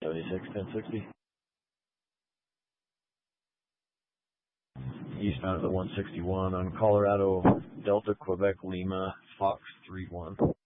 76-1060. Eastbound at the 161 on Colorado Delta Quebec Lima Fox 31.